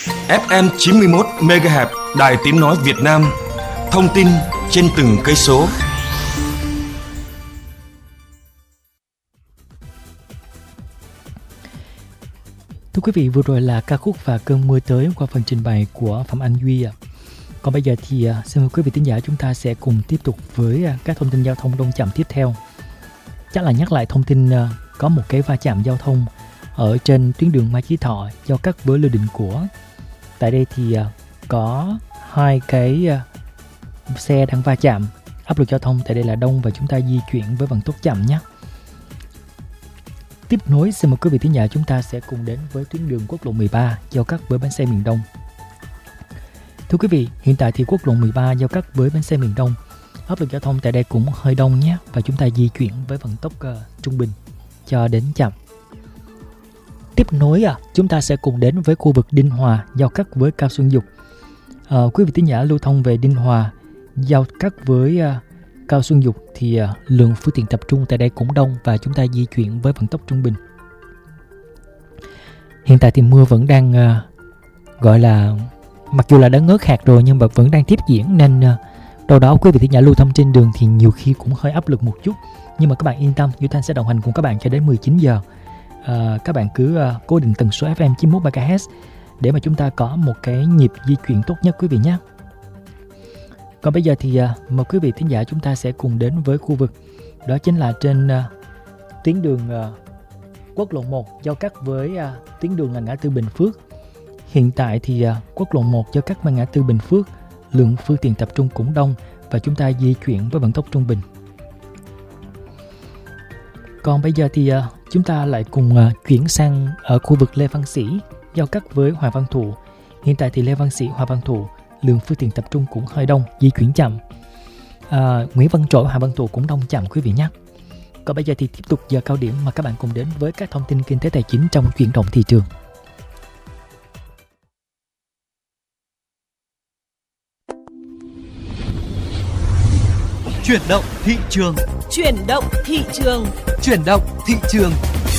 FM 91 MHz Đài Tiếng nói Việt Nam. Thông tin trên từng cây số. Thưa quý vị, vừa rồi là ca khúc Và Cơn Mưa Tới qua phần trình bày của Phạm Anh Duy ạ. Còn bây giờ thì xin mời quý vị thính giả chúng ta sẽ cùng tiếp tục với các thông tin giao thông đông chậm tiếp theo. Chắc là nhắc lại thông tin có một cái va chạm giao thông ở trên tuyến đường Mai Chí Thọ giao cắt với Lê Đình Của. Tại đây thì có hai cái xe đang va chạm, áp lực giao thông tại đây là đông và chúng ta di chuyển với vận tốc chậm nhé. Tiếp nối, xin mời quý vị thính giả chúng ta sẽ cùng đến với tuyến đường quốc lộ 13 giao cắt với bến xe miền Đông. Thưa quý vị, hiện tại thì quốc lộ 13 giao cắt với bến xe miền Đông, áp lực giao thông tại đây cũng hơi đông nhé, và chúng ta di chuyển với vận tốc trung bình cho đến chậm. Tiếp nối chúng ta sẽ cùng đến với khu vực Đinh Hòa giao cắt với Cao Xuân Dục. Quý vị thính giả lưu thông về Đinh Hòa giao cắt với Cao Xuân Dục thì lượng phương tiện tập trung tại đây cũng đông và chúng ta di chuyển với vận tốc trung bình. Hiện tại thì mưa vẫn đang gọi là, mặc dù là đã ngớt hạt rồi nhưng mà vẫn đang tiếp diễn, nên đâu đó quý vị thính giả lưu thông trên đường thì nhiều khi cũng hơi áp lực một chút. Nhưng mà các bạn yên tâm, Duy Thanh sẽ đồng hành cùng các bạn cho đến 19 giờ. Các bạn cứ cố định tần số FM 91 MHz để mà chúng ta có một cái nhịp di chuyển tốt nhất quý vị nhé. Còn bây giờ thì mời quý vị thính giả chúng ta sẽ cùng đến với khu vực đó chính là trên tuyến đường quốc lộ 1 giao cắt với tuyến đường là ngã tư Bình Phước. Hiện tại thì quốc lộ 1 giao cắt với ngã tư Bình Phước, lượng phương tiện tập trung cũng đông và chúng ta di chuyển với vận tốc trung bình. Còn bây giờ thì chúng ta lại cùng chuyển sang ở khu vực Lê Văn Sĩ giao cắt với Hoàng Văn Thụ. Hiện tại thì Lê Văn Sĩ, Hoàng Văn Thụ, lượng phương tiện tập trung cũng hơi đông, di chuyển chậm. Nguyễn Văn Trỗi, Hoàng Văn Thụ cũng đông chậm quý vị nhé. Còn bây giờ thì tiếp tục giờ cao điểm mà các bạn cùng đến với các thông tin kinh tế tài chính trong chuyển động thị trường. Chuyển động thị trường. Chuyển động thị trường. Chuyển động thị trường.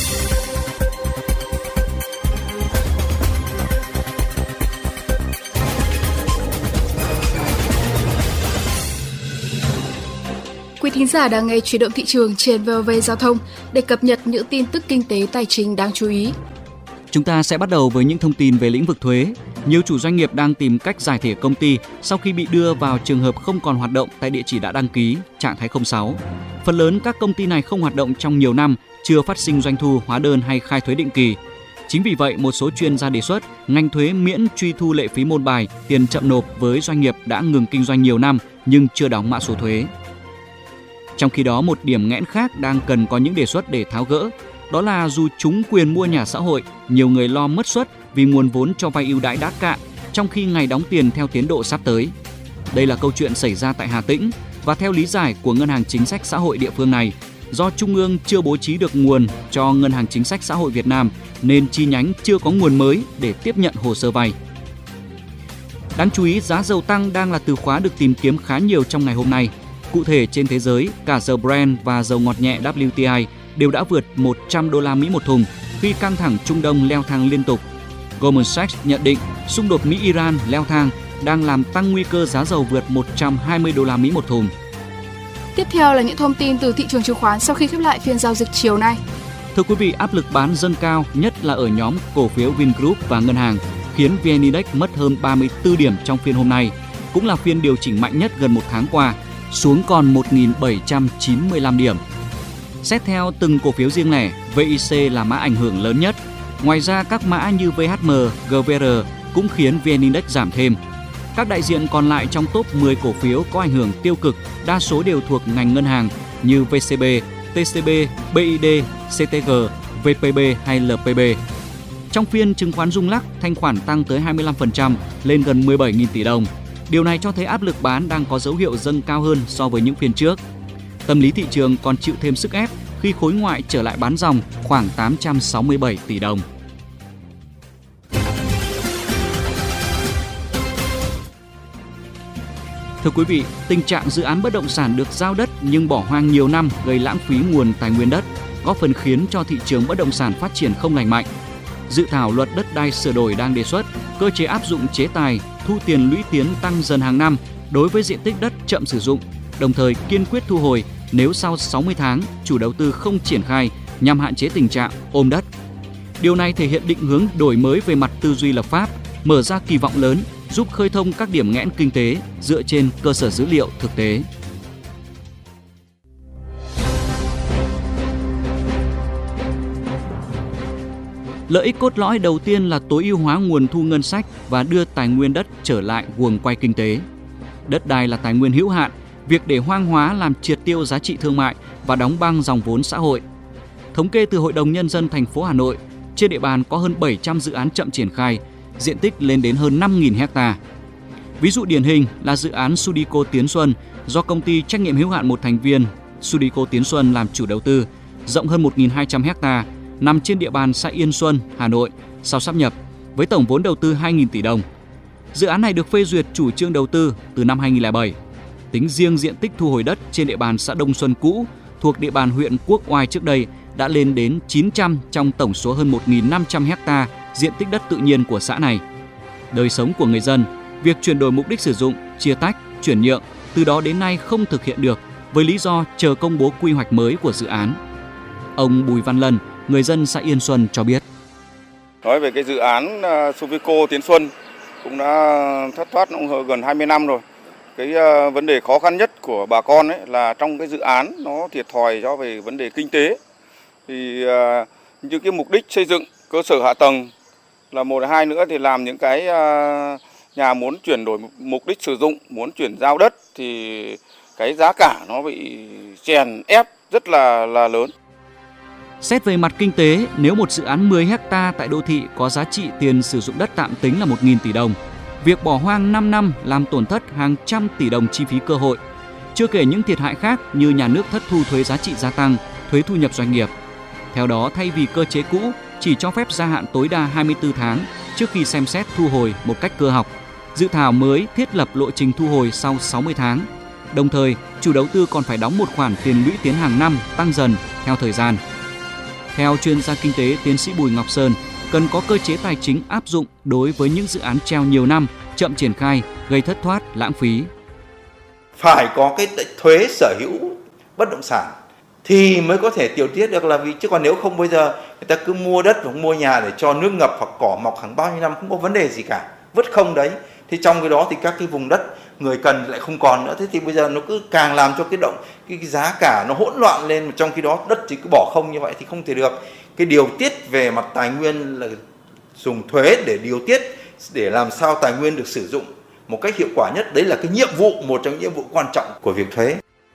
Quý thính giả đang nghe Chuyển động thị trường trên VOV Giao thông để cập nhật những tin tức kinh tế tài chính đáng chú ý. Chúng ta sẽ bắt đầu với những thông tin về lĩnh vực thuế. Nhiều chủ doanh nghiệp đang tìm cách giải thể công ty sau khi bị đưa vào trường hợp không còn hoạt động tại địa chỉ đã đăng ký, trạng thái 06. Phần lớn các công ty này không hoạt động trong nhiều năm, chưa phát sinh doanh thu, hóa đơn hay khai thuế định kỳ. Chính vì vậy, một số chuyên gia đề xuất ngành thuế miễn truy thu lệ phí môn bài, tiền chậm nộp với doanh nghiệp đã ngừng kinh doanh nhiều năm nhưng chưa đóng mã số thuế. Trong khi đó, một điểm nghẽn khác đang cần có những đề xuất để tháo gỡ. Đó là dù trúng quyền mua nhà xã hội, nhiều người lo mất suất vì nguồn vốn cho vay ưu đãi đã cạn, trong khi ngày đóng tiền theo tiến độ sắp tới. Đây là câu chuyện xảy ra tại Hà Tĩnh và theo lý giải của Ngân hàng Chính sách Xã hội địa phương này, do Trung ương chưa bố trí được nguồn cho Ngân hàng Chính sách Xã hội Việt Nam nên chi nhánh chưa có nguồn mới để tiếp nhận hồ sơ vay. Đáng chú ý, giá dầu tăng đang là từ khóa được tìm kiếm khá nhiều trong ngày hôm nay. Cụ thể, trên thế giới, cả dầu Brent và dầu ngọt nhẹ WTI đều đã vượt 100 đô la Mỹ một thùng khi căng thẳng Trung Đông leo thang liên tục. Goldman Sachs nhận định xung đột Mỹ-Iran leo thang đang làm tăng nguy cơ giá dầu vượt 120 đô la Mỹ một thùng. Tiếp theo là những thông tin từ thị trường chứng khoán sau khi khép lại phiên giao dịch chiều nay. Thưa quý vị, áp lực bán dâng cao, nhất là ở nhóm cổ phiếu Vingroup và ngân hàng, khiến VN Index mất hơn 34 điểm trong phiên hôm nay, cũng là phiên điều chỉnh mạnh nhất gần một tháng qua, xuống còn 1.795 điểm. Xét theo từng cổ phiếu riêng lẻ, VIC là mã ảnh hưởng lớn nhất. Ngoài ra, các mã như VHM, GVR cũng khiến VN Index giảm thêm. Các đại diện còn lại trong top 10 cổ phiếu có ảnh hưởng tiêu cực, đa số đều thuộc ngành ngân hàng như VCB, TCB, BID, CTG, VPB hay LPB. Trong phiên chứng khoán rung lắc, thanh khoản tăng tới 25% lên gần 17.000 tỷ đồng. Điều này cho thấy áp lực bán đang có dấu hiệu dâng cao hơn so với những phiên trước. Tâm lý thị trường còn chịu thêm sức ép khi khối ngoại trở lại bán dòng khoảng 867 tỷ đồng. Thưa quý vị, tình trạng dự án bất động sản được giao đất nhưng bỏ hoang nhiều năm gây lãng phí nguồn tài nguyên đất, góp phần khiến cho thị trường bất động sản phát triển không lành mạnh. dự thảo luật đất đai sửa đổi đang đề xuất cơ chế áp dụng chế tài thu tiền lũy tiến tăng dần hàng năm đối với diện tích đất chậm sử dụng, đồng thời kiên quyết thu hồi nếu sau 60 tháng chủ đầu tư không triển khai nhằm hạn chế tình trạng ôm đất. Điều này thể hiện định hướng đổi mới về mặt tư duy lập pháp, mở ra kỳ vọng lớn, giúp khơi thông các điểm nghẽn kinh tế dựa trên cơ sở dữ liệu thực tế. Lợi ích cốt lõi đầu tiên là tối ưu hóa nguồn thu ngân sách và đưa tài nguyên đất trở lại guồng quay kinh tế. Đất đai là tài nguyên hữu hạn, việc để hoang hóa làm triệt tiêu giá trị thương mại và đóng băng dòng vốn xã hội. Thống kê từ Hội đồng Nhân dân thành phố Hà Nội, trên địa bàn có hơn 700 dự án chậm triển khai, diện tích lên đến hơn 5.000 ha. Ví dụ điển hình là dự án Sudico Tiến Xuân do công ty trách nhiệm hữu hạn một thành viên Sudico Tiến Xuân làm chủ đầu tư, rộng hơn 1.200 ha, nằm trên địa bàn xã Yên Xuân, Hà Nội, sau sáp nhập, với tổng vốn đầu tư 2.000 tỷ đồng. Dự án này được phê duyệt chủ trương đầu tư từ năm 2007. Tính riêng diện tích thu hồi đất trên địa bàn xã Đông Xuân cũ, thuộc địa bàn huyện Quốc Oai trước đây, đã lên đến 900 trong tổng số hơn 1.500 ha diện tích đất tự nhiên của xã này. Đời sống của người dân, việc chuyển đổi mục đích sử dụng, chia tách, chuyển nhượng, từ đó đến nay không thực hiện được với lý do chờ công bố quy hoạch mới của dự án. Ông Bùi Văn Lân, người dân xã Yên Xuân cho biết. Nói về cái dự án Sudico Tiến Xuân cũng đã thất thoát gần 20 năm rồi. Cái vấn đề khó khăn nhất của bà con ấy là trong cái dự án nó thiệt thòi do về vấn đề kinh tế. Thì những cái mục đích xây dựng cơ sở hạ tầng là một, hai nữa thì làm những cái nhà muốn chuyển đổi mục đích sử dụng, muốn chuyển giao đất thì cái giá cả nó bị chèn ép rất là lớn. Xét về mặt kinh tế, nếu một dự án 10 ha tại đô thị có giá trị tiền sử dụng đất tạm tính là 1.000 tỷ đồng, việc bỏ hoang 5 năm làm tổn thất hàng trăm tỷ đồng chi phí cơ hội. Chưa kể những thiệt hại khác như nhà nước thất thu thuế giá trị gia tăng, thuế thu nhập doanh nghiệp. Theo đó, thay vì cơ chế cũ chỉ cho phép gia hạn tối đa 24 tháng trước khi xem xét thu hồi một cách cơ học, dự thảo mới thiết lập lộ trình thu hồi sau 60 tháng. Đồng thời, chủ đầu tư còn phải đóng một khoản tiền lũy tiến hàng năm tăng dần theo thời gian. Theo chuyên gia kinh tế tiến sĩ Bùi Ngọc Sơn, cần có cơ chế tài chính áp dụng đối với những dự án treo nhiều năm, chậm triển khai, gây thất thoát, lãng phí. Phải có cái thuế sở hữu bất động sản thì mới có thể điều tiết được, là vì chứ còn nếu không bây giờ người ta cứ mua đất hoặc mua nhà để cho nước ngập hoặc cỏ mọc hàng bao nhiêu năm không có vấn đề gì cả, vứt không đấy. Thì trong cái đó thì các cái vùng đất người cần lại không còn nữa, thế thì bây giờ nó cứ càng làm cho cái giá cả nó hỗn loạn lên, trong khi đó đất thì cứ bỏ không như vậy thì không thể được. Cái điều tiết về mặt tài nguyên là dùng thuế để điều tiết để làm sao tài nguyên được sử dụng một cách hiệu quả nhất, đấy là cái nhiệm vụ, một trong những nhiệm vụ quan trọng của việc thuế.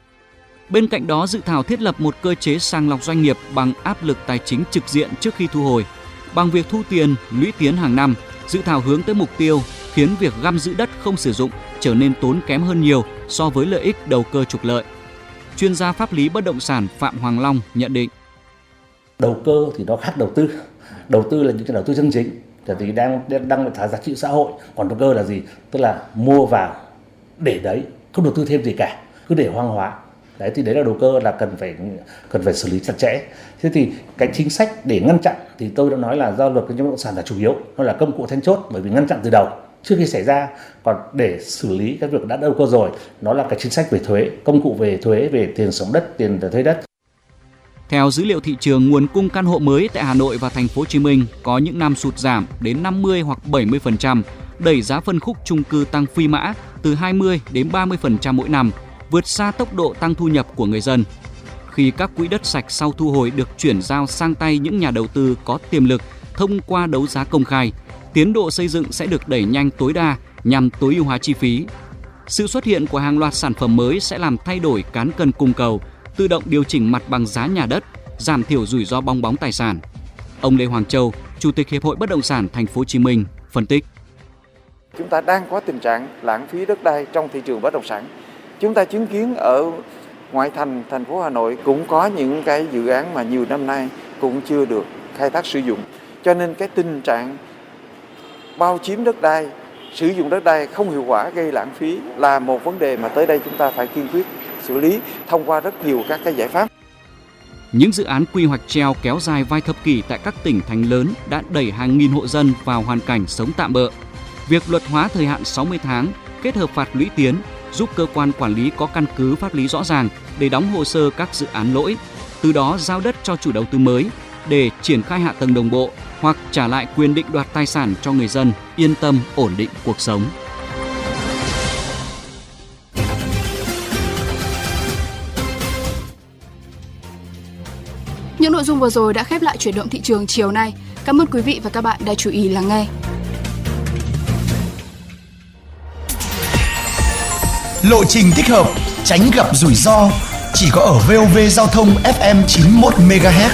Bên cạnh đó, dự thảo thiết lập một cơ chế sàng lọc doanh nghiệp bằng áp lực tài chính trực diện trước khi thu hồi. Bằng việc thu tiền, lũy tiến hàng năm, dự thảo hướng tới mục tiêu khiến việc găm giữ đất không sử dụng trở nên tốn kém hơn nhiều so với lợi ích đầu cơ trục lợi. Chuyên gia pháp lý bất động sản Phạm Hoàng Long nhận định. Đầu cơ thì nó khác đầu tư. Đầu tư là những cái đầu tư chân chính, thì đang trả giá trị xã hội. Còn đầu cơ là gì? Tức là mua vào để đấy, không đầu tư thêm gì cả, cứ để hoang hóa. Đấy thì đấy là đầu cơ, là cần phải xử lý chặt chẽ. Thế thì cái chính sách để ngăn chặn thì tôi đã nói là do luật kinh doanh bất động sản là chủ yếu, nó là công cụ then chốt, bởi vì ngăn chặn từ đầu trước khi xảy ra. Còn để xử lý cái việc đã đầu cơ rồi, nó là cái chính sách về thuế, công cụ về thuế, về tiền sử dụng đất, tiền thuế đất. Theo dữ liệu thị trường, nguồn cung căn hộ mới tại Hà Nội và Thành phố Hồ Chí Minh có những năm sụt giảm đến 50 hoặc 70%, đẩy giá phân khúc chung cư tăng phi mã từ 20 đến 30% mỗi năm, vượt xa tốc độ tăng thu nhập của người dân. Khi các quỹ đất sạch sau thu hồi được chuyển giao sang tay những nhà đầu tư có tiềm lực thông qua đấu giá công khai, tiến độ xây dựng sẽ được đẩy nhanh tối đa nhằm tối ưu hóa chi phí. Sự xuất hiện của hàng loạt sản phẩm mới sẽ làm thay đổi cán cân cung cầu, tự động điều chỉnh mặt bằng giá nhà đất, giảm thiểu rủi ro bong bóng tài sản. Ông Lê Hoàng Châu, Chủ tịch Hiệp hội Bất động sản Thành phố Hồ Chí Minh phân tích. Chúng ta đang có tình trạng lãng phí đất đai trong thị trường bất động sản. Chúng ta chứng kiến ở ngoại thành thành phố Hà Nội cũng có những cái dự án mà nhiều năm nay cũng chưa được khai thác sử dụng. Cho nên cái tình trạng bao chiếm đất đai, sử dụng đất đai không hiệu quả gây lãng phí là một vấn đề mà tới đây chúng ta phải kiên quyết xử lý thông qua rất nhiều các cái giải pháp. Những dự án quy hoạch treo kéo dài vài thập kỷ tại các tỉnh thành lớn đã đẩy hàng nghìn hộ dân vào hoàn cảnh sống tạm bợ. Việc luật hóa thời hạn 60 tháng kết hợp phạt lũy tiến giúp cơ quan quản lý có căn cứ pháp lý rõ ràng để đóng hồ sơ các dự án lỗi, từ đó giao đất cho chủ đầu tư mới để triển khai hạ tầng đồng bộ hoặc trả lại quyền định đoạt tài sản cho người dân yên tâm ổn định cuộc sống. Những nội dung vừa rồi đã khép lại chuyển động thị trường chiều nay. Cảm ơn quý vị và các bạn đã chú ý lắng nghe. Lộ trình thích hợp, tránh gặp rủi ro, chỉ có ở VOV Giao thông FM 91 MHz.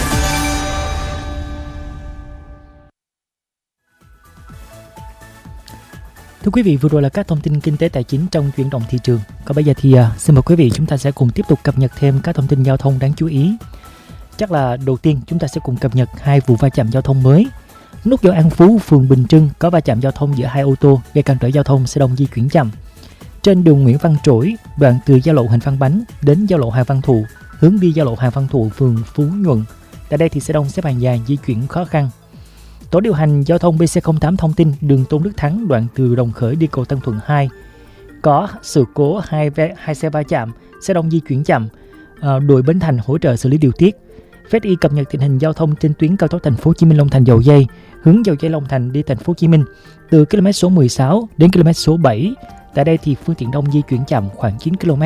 Thưa quý vị, vừa rồi là các thông tin kinh tế tài chính trong chuyển động thị trường. Còn bây giờ thì xin mời quý vị chúng ta sẽ cùng tiếp tục cập nhật thêm các thông tin giao thông đáng chú ý. Chắc là đầu tiên chúng ta sẽ cùng cập nhật 2 vụ va chạm giao thông mới. Nút giao An Phú, phường Bình Trưng có va chạm giao thông giữa 2 ô tô gây cản trở giao thông, xe đông di chuyển chậm. Trên đường Nguyễn Văn Trỗi, đoạn từ giao lộ Huỳnh Văn Bánh đến giao lộ Hoàng Văn Thụ, hướng đi giao lộ Hoàng Văn Thụ, phường Phú Nhuận. Tại đây thì xe đông xếp hàng dài di chuyển khó khăn. Tổ điều hành giao thông BC08 thông tin đường Tôn Đức Thắng, đoạn từ Đồng Khởi đi cầu Tân Thuận 2 có sự cố hai xe va chạm, xe đông di chuyển chậm. Đội Bến Thành hỗ trợ xử lý điều tiết. FedEx cập nhật tình hình giao thông trên tuyến cao tốc Thành phố Hồ Chí Minh Long Thành Dầu Giây, hướng Dầu Giây Long Thành đi Thành phố Hồ Chí Minh từ km số 16 đến km số 7. Tại đây thì phương tiện đông di chuyển chậm khoảng 9 km.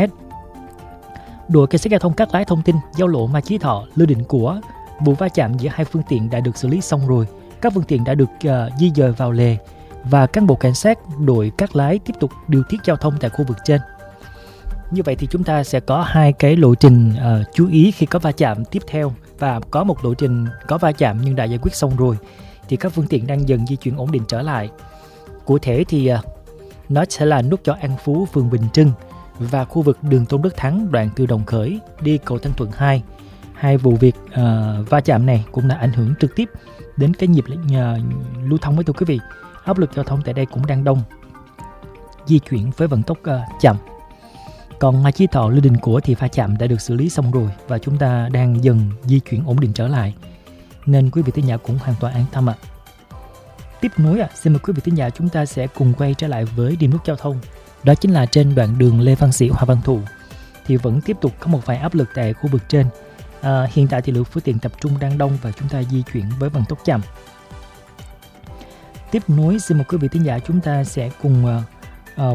Đội cảnh sát giao thông Cát Lái thông tin giao lộ Mai Chí Thọ, Lưu Định Của, vụ va chạm giữa hai phương tiện đã được xử lý xong rồi. Các phương tiện đã được di dời vào lề và cán bộ cảnh sát đội Cát Lái tiếp tục điều tiết giao thông tại khu vực trên. Như vậy thì chúng ta sẽ có hai cái lộ trình chú ý khi có va chạm tiếp theo, và có một lộ trình có va chạm nhưng đã giải quyết xong rồi thì các phương tiện đang dần di chuyển ổn định trở lại. Cụ thể thì nó sẽ là nút giao An Phú, phường Bình Trưng và khu vực đường Tôn Đức Thắng, đoạn từ Đồng Khởi đi cầu Tân Thuận 2. Hai vụ việc va chạm này cũng đã ảnh hưởng trực tiếp đến cái nhịp lưu thông với thưa quý vị. Áp lực giao thông tại đây cũng đang đông, di chuyển với vận tốc chậm. Còn Mai Chí Thọ, Lưu Định Của thì va chạm đã được xử lý xong rồi và chúng ta đang dần di chuyển ổn định trở lại, nên quý vị thính giả cũng hoàn toàn an tâm ạ. Tiếp nối xin mời quý vị thính giả chúng ta sẽ cùng quay trở lại với điểm nút giao thông. Đó chính là trên đoạn đường Lê Văn Sĩ, Hoàng Văn Thụ thì vẫn tiếp tục có một vài áp lực tại khu vực trên. Hiện tại thì lượng phương tiện tập trung đang đông và chúng ta di chuyển với vận tốc chậm. Tiếp nối xin mời quý vị thính giả chúng ta sẽ cùng